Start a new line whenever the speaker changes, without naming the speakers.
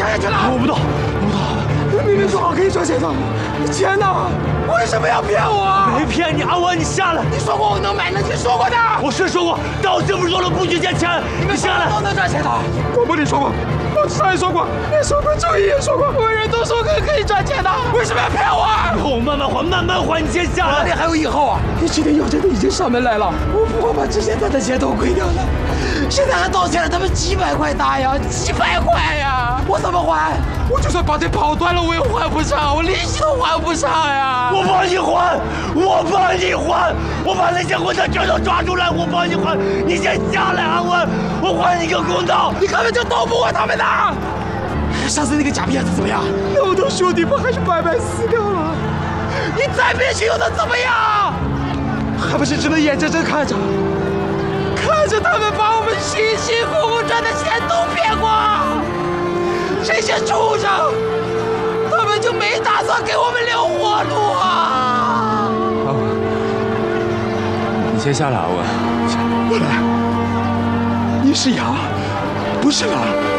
下去了？
我不动。
明明说好可以赚钱的，钱呢？为什么要骗我？
没骗你，阿文，你下来。
你说过我能买能，你说过的。
我是说过，但我政府说了不许借钱。你下来。
都能赚钱的。广播里说过，报纸上也说过，也说过，周一也说过，文人都说可以赚钱的，为什么要骗我？
以后我慢慢还，慢慢还，你先下来。
哪里还有以后啊？你今天有钱的已经上门来了，我不过把之前赚的钱都亏掉了，现在还倒欠了他们几百块大呀，几百块呀，我怎么还？我就算把腿跑断了，我也还不上，我利息都还不上呀！
我帮你还，我帮你还，我把那些混蛋全都抓出来，我帮你还。你先下来，阿文，我还你个公道！
你根本就斗不过他们的。上次那个假骗子怎么样？那么多兄弟不还是白白死掉了？你再变心又能怎么样？还不是只能眼睁睁看着他们把我们辛辛苦苦赚的钱都骗光。这些畜生，他们就没打算给我们留活路啊！
阿文，你先下来，阿文。
我来，你是羊，不是狼。